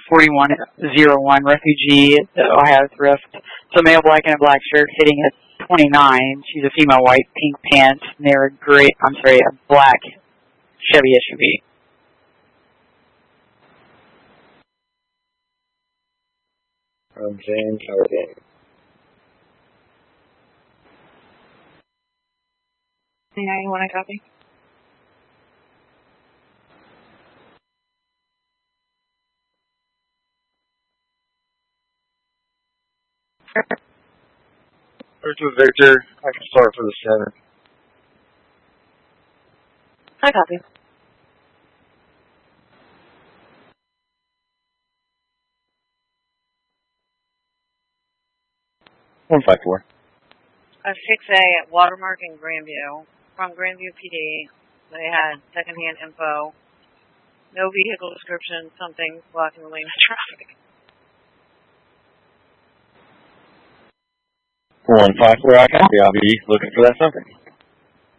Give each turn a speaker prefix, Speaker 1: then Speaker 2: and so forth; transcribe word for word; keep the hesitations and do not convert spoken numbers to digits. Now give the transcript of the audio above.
Speaker 1: forty-one oh one, refugee, Ohio thrift. So male black in a black shirt hitting at twenty-nine. She's a female white, pink pants, and they're a gray, I'm sorry, a black Chevy S U V.
Speaker 2: From James Harding.
Speaker 3: Yeah, you want a copy?
Speaker 2: Search with Victor. I can start for the center.
Speaker 3: I copy.
Speaker 2: one five four.
Speaker 3: A six A at Watermark in Grandview. From Grandview P D. They had secondhand info. No vehicle description, something blocking the lane of traffic.
Speaker 2: one five four, I copy. I'll be looking for that something.